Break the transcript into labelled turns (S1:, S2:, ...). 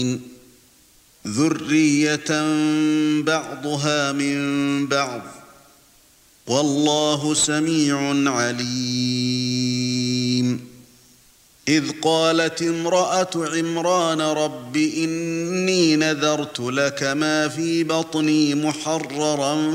S1: ذُرِّيَّةً بَعْضُهَا مِن بَعْضٍ وَاللَّهُ سَمِيعٌ عَلِيمٌ إِذْ قَالَتِ امْرَأَتُ عِمْرَانَ رَبِّ إِنِّي نَذَرْتُ لَكَ مَا فِي بَطْنِي مُحَرَّرًا